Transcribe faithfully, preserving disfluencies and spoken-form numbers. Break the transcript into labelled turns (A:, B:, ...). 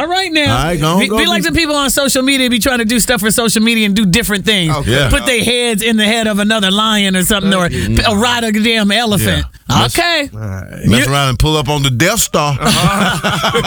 A: All right now.
B: All right, go on,
A: be,
B: go
A: be
B: do-
A: like the people on social media be trying to do stuff for social media and do different things.
C: Okay.
B: Yeah.
A: Put their heads in the head of another lion or something, or a ride a damn elephant.
B: Yeah.
A: Okay.
B: Mess around and pull up on the Death Star.